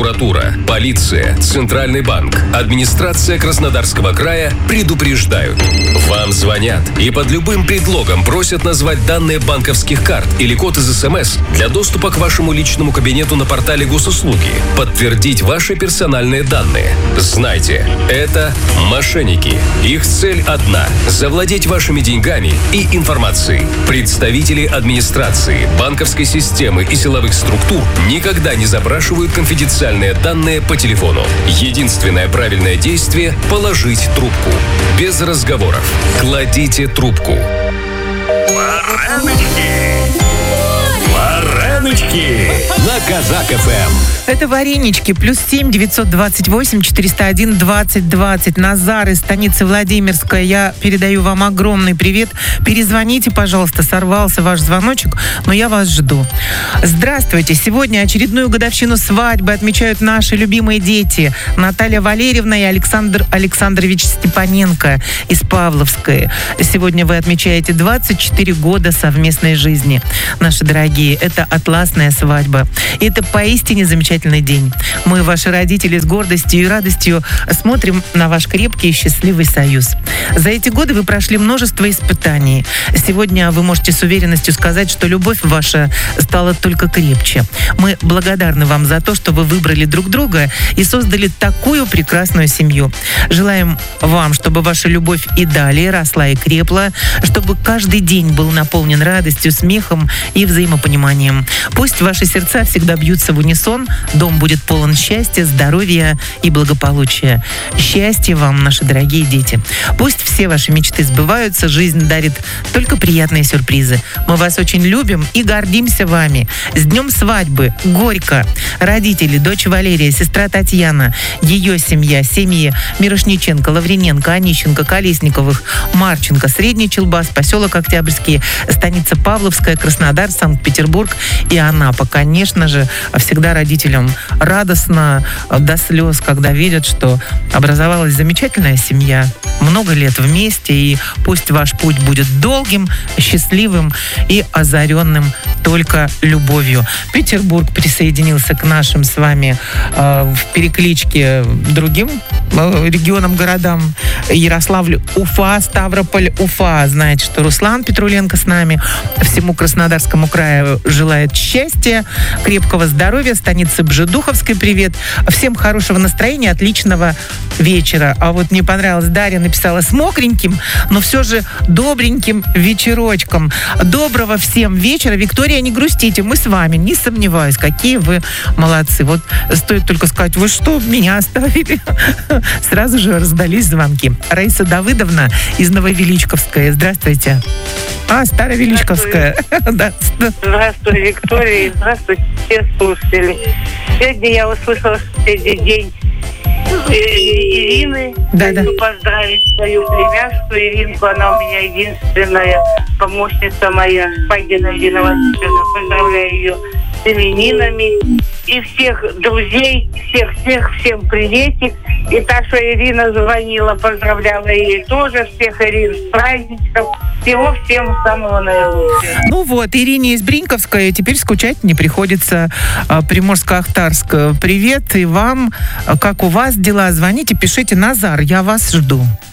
прокуратура, полиция, Центральный банк, администрация Краснодарского края предупреждают. Вам звонят и под любым предлогом просят назвать данные банковских карт или код из СМС для доступа к вашему личному кабинету на портале госуслуги, подтвердить ваши персональные данные. Знайте, это мошенники. Их цель одна – завладеть вашими деньгами и информацией. Представители администрации, банковской системы и силовых структур никогда не запрашивают конфиденциальные данные по телефону. Единственное правильное действие – положить трубку. Без разговоров. Кладите трубку. Варенички на Казак ФМ. Это варенички. +7 928 401 20 20. Назар из станицы Владимирская. Я передаю вам огромный привет. Перезвоните, пожалуйста. Сорвался ваш звоночек, но я вас жду. Здравствуйте. Сегодня очередную годовщину свадьбы отмечают наши любимые дети. Наталья Валерьевна и Александр Александрович Степаненко из Павловской. Сегодня вы отмечаете 24 года совместной жизни. Наши дорогие, это атласная свадьба. И это поистине замечательный день. Мы, ваши родители, с гордостью и радостью смотрим на ваш крепкий и счастливый союз. За эти годы вы прошли множество испытаний. Сегодня вы можете с уверенностью сказать, что любовь ваша стала только крепче. Мы благодарны вам за то, что вы выбрали друг друга и создали такую прекрасную семью. Желаем вам, чтобы ваша любовь и далее росла и крепла, чтобы каждый день был наполнен радостью, смехом и взаимопониманием. Пусть ваши сердца всегда бьются в унисон, дом будет полон счастья, здоровья и благополучия. Счастья вам, наши дорогие дети. Пусть все ваши мечты сбываются, жизнь дарит только приятные сюрпризы. Мы вас очень любим и гордимся вами. С днем свадьбы! Горько! Родители, дочь Валерия, сестра Татьяна, ее семья, семьи Мирошниченко, Лавриненко, Онищенко, Колесниковых, Марченко, Средний Челбас, поселок Октябрьский, станица Павловская, Краснодар, Санкт-Петербург и Анапа. Конечно же, всегда родителям радостно до слез, когда видят, что образовалась замечательная семья. Много лет вместе, и пусть ваш путь будет долгим, счастливым и озаренным только любовью. Петербург присоединился к нашим с вами в перекличке другим регионам, городам. Ярославль, Уфа, Ставрополь, Уфа. Знаете, что Руслан Петруленко с нами. Всему Краснодарскому краю желает счастья, крепкого здоровья, станице Бжедуховской привет. Всем хорошего настроения, отличного вечера. А вот мне понравилось, Дарья написала с мокреньким, но все же добреньким вечерочком. Доброго всем вечера. Виктория, не грустите, мы с вами, не сомневаюсь, какие вы молодцы. Вот стоит только сказать, вы что, меня оставили? Сразу же раздались звонки. Раиса Давыдовна из Нововеличковской. Здравствуйте. Старовеличковская. Здравствуй, Виктория, и здравствуйте все слушатели. Сегодня я услышала, что сегодня день Ирины. Хочу поздравить свою племяшку Иринку. Она у меня единственная помощница моя, Шпагина Ирина Васильевна. Поздравляю ее с именинами. И всех друзей, всем приветик. И та, что Ирина звонила, поздравляла ее тоже. Всех Ирин с праздничком. Всего всем самого наилучшего. Ну вот, Ирине из Бриньковской теперь скучать не приходится. Приморско-Ахтарск. Привет и вам. Как у вас дела? Звоните, пишите. Назар, я вас жду.